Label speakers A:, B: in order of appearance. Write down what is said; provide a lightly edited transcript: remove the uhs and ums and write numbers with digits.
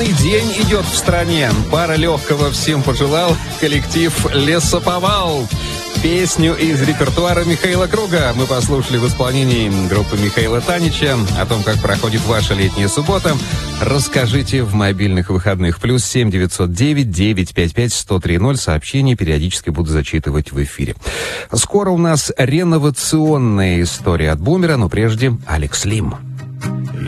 A: Новый день идет в стране. Пара легкого всем пожелал коллектив «Лесоповал». Песню из репертуара Михаила Круга мы послушали в исполнении группы Михаила Танича. О том, как проходит ваша летняя суббота, расскажите в мобильных выходных. +7 909 955 1030. Сообщения периодически буду зачитывать в эфире. Скоро у нас реновационная история от Бумера, но прежде Алекс Лим.